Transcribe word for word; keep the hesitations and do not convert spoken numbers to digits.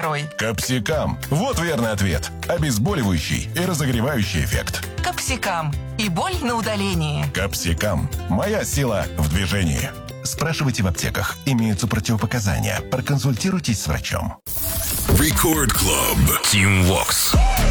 порой. Капсикам. Вот верный ответ. Обезболивающий и разогревающий эффект. Капсикам. И боль на удалении. Капсикам. Моя сила в движении. Спрашивайте в аптеках. Имеются противопоказания. Проконсультируйтесь с врачом. Record Club. Team Vox.